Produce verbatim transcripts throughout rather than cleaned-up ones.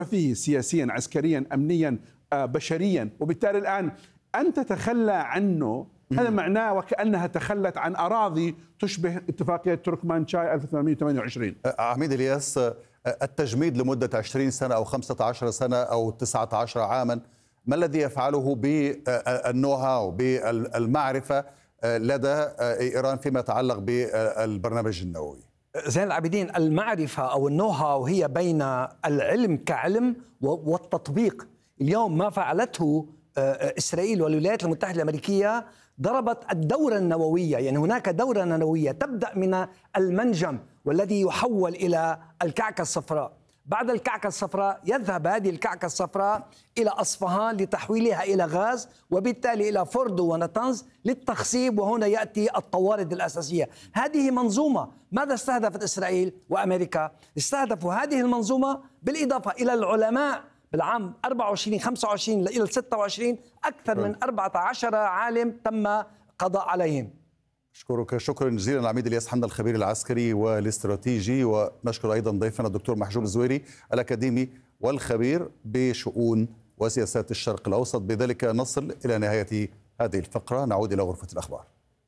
فيه سياسيا عسكريا أمنيا بشريا، وبالتالي الآن أن تتخلى عنه هذا معناه وكأنها تخلت عن أراضي تشبه اتفاقية تركمانشاي ألف وثمانمئة وثمانية وعشرين. عميد إلياس، التجميد لمدة عشرين سنة أو خمسة عشر سنة أو تسعة عشر عاما، ما الذي يفعله بالنو هاو بالمعرفة لدى إيران فيما يتعلق بالبرنامج النووي؟ زين العابدين، المعرفة أو النو هاو هي بين العلم كعلم والتطبيق. اليوم ما فعلته إسرائيل والولايات المتحدة الأمريكية ضربت الدورة النووية، يعني هناك دورة نووية تبدأ من المنجم والذي يحول إلى الكعكة الصفراء. بعد الكعكة الصفراء يذهب هذه الكعكة الصفراء إلى أصفهان لتحويلها إلى غاز، وبالتالي إلى فوردو ونتنز للتخصيب، وهنا يأتي الطوارد الأساسية. هذه منظومة. ماذا استهدفت إسرائيل وأمريكا؟ استهدفوا هذه المنظومة بالإضافة إلى العلماء. بالعام أربعة وعشرين خمسة وعشرين إلى ستة وعشرين أكثر من أربعة عشر عالم تم قضاء عليهم. أشكرك شكرا جزيلا العميد إلياس حمدان، الخبير العسكري والاستراتيجي، ونشكر أيضا ضيفنا الدكتور محجوب الزويري الأكاديمي والخبير بشؤون وسياسات الشرق الأوسط. بذلك نصل إلى نهاية هذه الفقرة، نعود إلى غرفة الأخبار.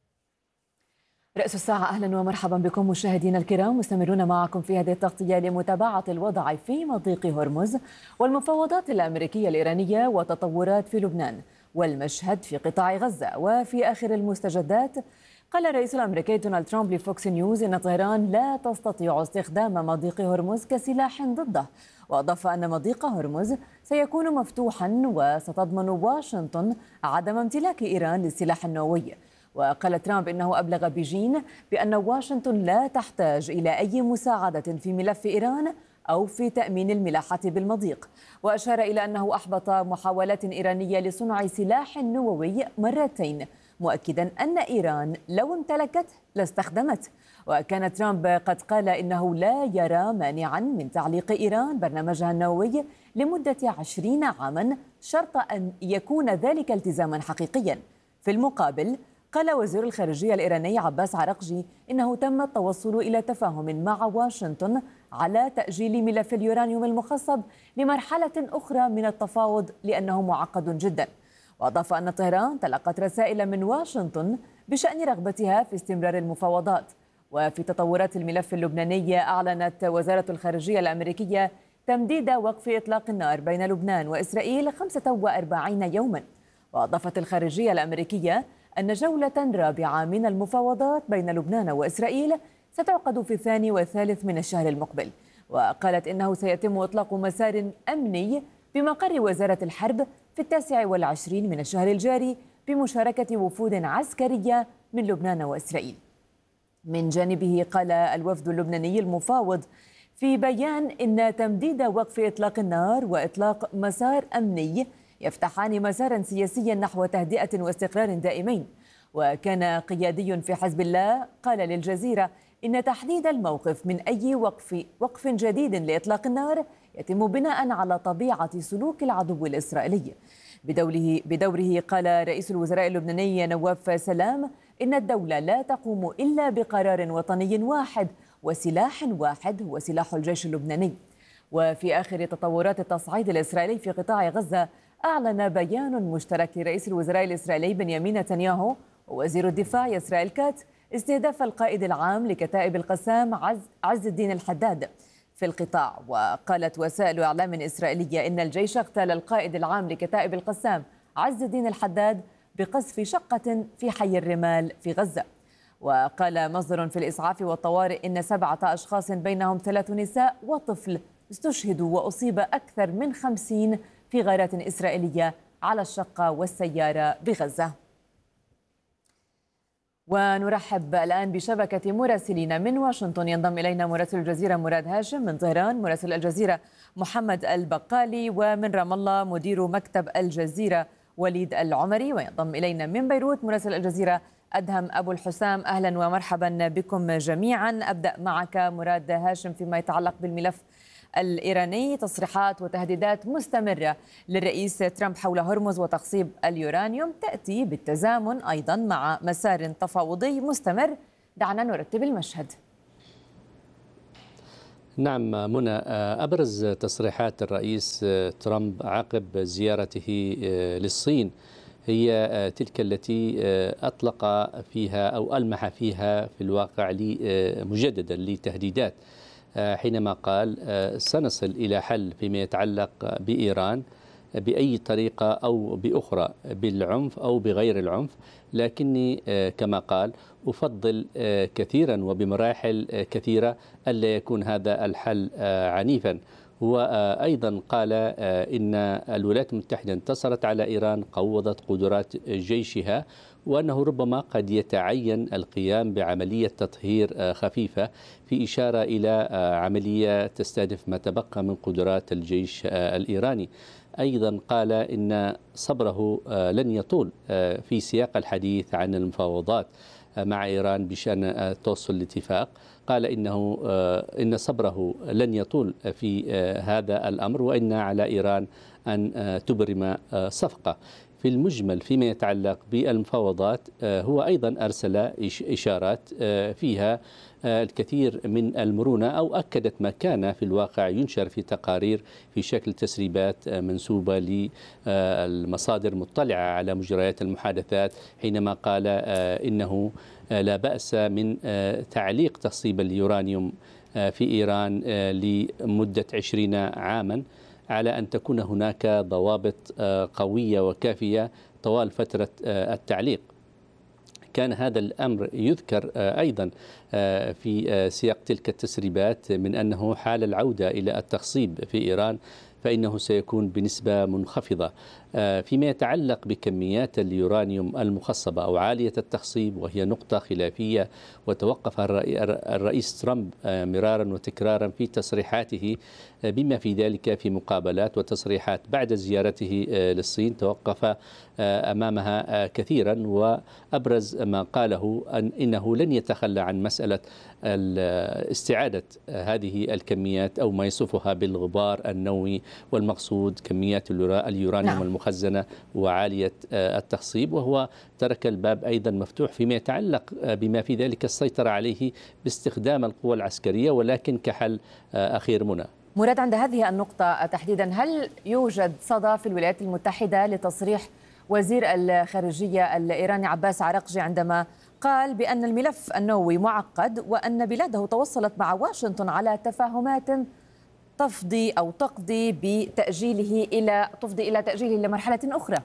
رأس الساعة، أهلا ومرحبا بكم مشاهدينا الكرام، مستمرون معكم في هذه التغطية لمتابعة الوضع في مضيق هرمز والمفاوضات الأمريكية الإيرانية وتطورات في لبنان والمشهد في قطاع غزة. وفي آخر المستجدات، قال الرئيس الأمريكي دونالد ترامب لفوكس نيوز إن طهران لا تستطيع استخدام مضيق هرمز كسلاح ضده، وأضاف أن مضيق هرمز سيكون مفتوحا وستضمن واشنطن عدم امتلاك إيران للسلاح النووي. وقال ترامب إنه أبلغ بيجين بأن واشنطن لا تحتاج إلى أي مساعدة في ملف إيران أو في تأمين الملاحة بالمضيق، وأشار إلى أنه أحبط محاولات إيرانية لصنع سلاح نووي مرتين، مؤكدا أن إيران لو امتلكته لاستخدمته. وكان ترامب قد قال إنه لا يرى مانعا من تعليق إيران برنامجها النووي لمدة عشرين عاما، شرط أن يكون ذلك التزاما حقيقيا. في المقابل، قال وزير الخارجية الإيراني عباس عراقجي إنه تم التوصل إلى تفاهم مع واشنطن على تأجيل ملف اليورانيوم المخصب لمرحلة أخرى من التفاوض لأنه معقد جدا. وأضاف أن طهران تلقت رسائل من واشنطن بشأن رغبتها في استمرار المفاوضات. وفي تطورات الملف اللبناني، أعلنت وزارة الخارجية الأمريكية تمديد وقف إطلاق النار بين لبنان وإسرائيل خمسة وأربعين يوما. وأضافت الخارجية الأمريكية أن جولة رابعة من المفاوضات بين لبنان وإسرائيل ستعقد في الثاني والثالث من الشهر المقبل. وقالت إنه سيتم إطلاق مسار أمني بمقر وزارة الحرب في التاسع والعشرين من الشهر الجاري بمشاركة وفود عسكرية من لبنان وإسرائيل. من جانبه، قال الوفد اللبناني المفاوض في بيان إن تمديد وقف إطلاق النار وإطلاق مسار أمني يفتحان مسارا سياسيا نحو تهدئة واستقرار دائمين. وكان قيادي في حزب الله قال للجزيرة إن تحديد الموقف من أي وقف وقف جديد لإطلاق النار يتم بناء على طبيعة سلوك العدو الإسرائيلي. بدوره, بدوره قال رئيس الوزراء اللبناني نواف سلام إن الدولة لا تقوم إلا بقرار وطني واحد وسلاح واحد هو سلاح الجيش اللبناني. وفي آخر تطورات التصعيد الإسرائيلي في قطاع غزة، أعلن بيان مشترك لرئيس الوزراء الإسرائيلي بنيامين نتنياهو ووزير الدفاع إسرائيل كاتس استهداف القائد العام لكتائب القسام عز, عز الدين الحداد في القطاع. وقالت وسائل إعلام إسرائيلية إن الجيش اغتال القائد العام لكتائب القسام عز الدين الحداد بقذف شقة في حي الرمال في غزة. وقال مصدر في الإسعاف والطوارئ إن سبعة أشخاص بينهم ثلاث نساء وطفل استشهدوا وأصيب أكثر من خمسين في غارات إسرائيلية على الشقة والسيارة بغزة. ونرحب الآن بشبكة مراسلين من واشنطن. ينضم إلينا مراسل الجزيرة مراد هاشم، من طهران مراسل الجزيرة محمد البقالي، ومن رام الله مدير مكتب الجزيرة وليد العمري، وينضم إلينا من بيروت مراسل الجزيرة أدهم أبو الحسام. أهلا ومرحبا بكم جميعا. أبدأ معك مراد هاشم فيما يتعلق بالملف الإيراني. تصريحات وتهديدات مستمرة للرئيس ترامب حول هرمز وتخصيب اليورانيوم تأتي بالتزامن أيضا مع مسار تفاوضي مستمر. دعنا نرتب المشهد. نعم منى، أبرز تصريحات الرئيس ترامب عقب زيارته للصين هي تلك التي أطلق فيها أو ألمح فيها في الواقع مجددا لتهديدات، حينما قال سنصل إلى حل فيما يتعلق بإيران بأي طريقة أو بأخرى، بالعنف أو بغير العنف، لكني كما قال أفضل كثيرا وبمراحل كثيرة ألا يكون هذا الحل عنيفا. هو أيضا قال إن الولايات المتحدة انتصرت على إيران، قوضت قدرات جيشها، وأنه ربما قد يتعين القيام بعملية تطهير خفيفة، في إشارة إلى عملية تستهدف ما تبقى من قدرات الجيش الإيراني. أيضا قال إن صبره لن يطول في سياق الحديث عن المفاوضات مع إيران بشأن توصل الاتفاق. قال إنه إن صبره لن يطول في هذا الأمر، وإن على إيران أن تبرم صفقة. في المجمل فيما يتعلق بالمفاوضات هو أيضا أرسل إشارات فيها الكثير من المرونة، أو أكدت ما كان في الواقع ينشر في تقارير في شكل تسريبات منسوبة للمصادر مطلعة على مجريات المحادثات، حينما قال إنه لا بأس من تعليق تصيب اليورانيوم في إيران لمدة عشرين عاما، على أن تكون هناك ضوابط قوية وكافية طوال فترة التعليق. كان هذا الأمر يذكر أيضا في سياق تلك التسريبات من أنه حال العودة إلى التخصيب في إيران فإنه سيكون بنسبة منخفضة. فيما يتعلق بكميات اليورانيوم المخصبة أو عالية التخصيب، وهي نقطة خلافية وتوقف الرئيس ترامب مرارا وتكرارا في تصريحاته، بما في ذلك في مقابلات وتصريحات بعد زيارته للصين توقف أمامها كثيرا، وأبرز ما قاله أن إنه لن يتخلى عن مسألة استعادة هذه الكميات أو ما يصفها بالغبار النووي، والمقصود كميات اليورانيوم نعم. المخزنة وعالية التخصيب، وهو ترك الباب أيضا مفتوح فيما يتعلق بما في ذلك السيطرة عليه باستخدام القوى العسكرية، ولكن كحل أخير. منى مراد، عند هذه النقطة تحديدا، هل يوجد صدى في الولايات المتحدة لتصريح وزير الخارجية الإيراني عباس عراقجي عندما قال بأن الملف النووي معقد، وأن بلاده توصلت مع واشنطن على تفاهمات تفضي أو تقضي بتأجيله إلى تفضي إلى تأجيله لمرحلة أخرى؟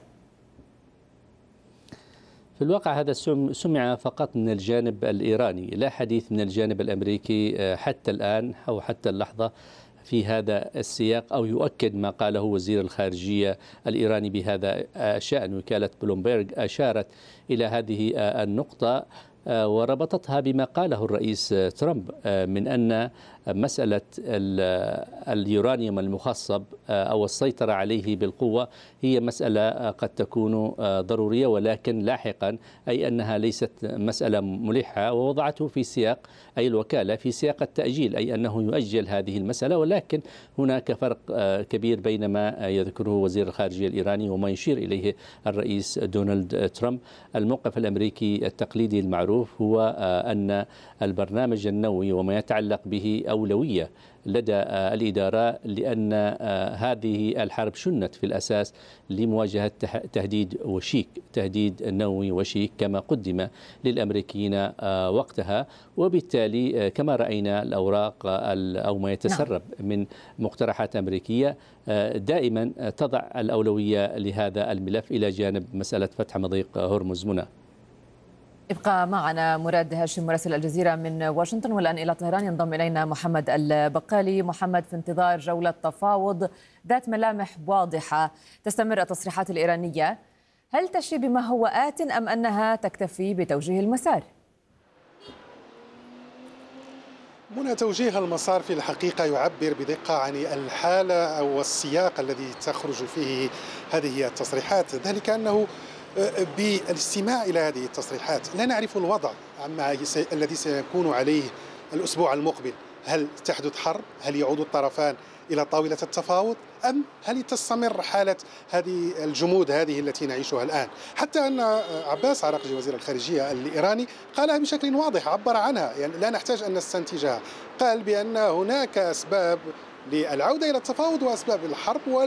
في الواقع هذا سمع فقط من الجانب الإيراني، لا حديث من الجانب الأمريكي حتى الآن أو حتى اللحظة في هذا السياق، أو يؤكد ما قاله وزير الخارجية الإيراني بهذا الشأن. وكالة بلومبيرغ أشارت إلى هذه النقطة وربطتها بما قاله الرئيس ترامب من أن مسألة اليورانيوم المخصب أو السيطرة عليه بالقوة هي مسألة قد تكون ضرورية، ولكن لاحقا، أي أنها ليست مسألة ملحة، ووضعته في سياق أي الوكالة في سياق التأجيل، أي أنه يؤجل هذه المسألة. ولكن هناك فرق كبير بين ما يذكره وزير الخارجية الإيراني وما يشير إليه الرئيس دونالد ترامب. الموقف الأمريكي التقليدي المعروف هو أن البرنامج النووي وما يتعلق به أولوية لدى الإدارة، لأن هذه الحرب شنت في الأساس لمواجهة تهديد وشيك، تهديد نووي وشيك كما قدم للأمريكيين وقتها. وبالتالي كما رأينا الأوراق أو ما يتسرب من مقترحات أمريكية دائما تضع الأولوية لهذا الملف إلى جانب مسألة فتح مضيق هرمز. منى ابقى معنا مراد هاشم مراسل الجزيرة من واشنطن، والآن إلى طهران ينضم إلينا محمد البقالي. محمد، في انتظار جولة تفاوض ذات ملامح واضحة تستمر التصريحات الإيرانية، هل تشي بما هو آت أم أنها تكتفي بتوجيه المسار؟ منى، توجيه المسار في الحقيقة يعبر بدقة عن الحالة أو السياق الذي تخرج فيه هذه التصريحات، ذلك أنه بالاستماع إلى هذه التصريحات لا نعرف الوضع عما الذي سيكون عليه الأسبوع المقبل. هل تحدث حرب؟ هل يعود الطرفان إلى طاولة التفاوض؟ أم هل تستمر حالة هذه الجمود هذه التي نعيشها الآن؟ حتى أن عباس عراقجي وزير الخارجية الإيراني قالها بشكل واضح، عبر عنها، يعني لا نحتاج أن نستنتجها. قال بأن هناك أسباب للعودة إلى التفاوض وأسباب الحرب،